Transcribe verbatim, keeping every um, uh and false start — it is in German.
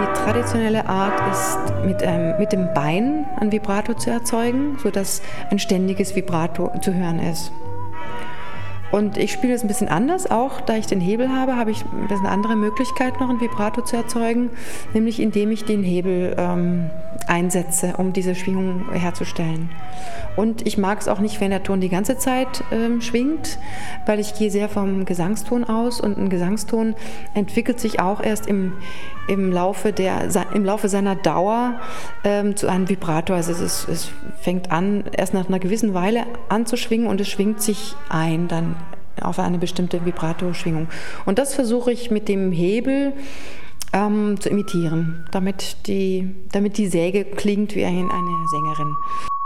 Die traditionelle Art ist, mit, ähm, mit dem Bein ein Vibrato zu erzeugen, sodass ein ständiges Vibrato zu hören ist. Und ich spiele es ein bisschen anders, auch da ich den Hebel habe, habe ich das eine andere Möglichkeit, noch ein Vibrato zu erzeugen, nämlich indem ich den Hebel ähm, einsetze, um diese Schwingung herzustellen. Und ich mag es auch nicht, wenn der Ton die ganze Zeit ähm, schwingt, weil ich gehe sehr vom Gesangston aus und ein Gesangston entwickelt sich auch erst im, im, Laufe, der, im Laufe seiner Dauer ähm, zu einem Vibrato. Also es, es fängt an, erst nach einer gewissen Weile an zu schwingen und es schwingt sich ein dann auf eine bestimmte Vibrato-Schwingung. Und das versuche ich mit dem Hebel ähm, zu imitieren, damit die, damit die Säge klingt wie ein, eine Sängerin.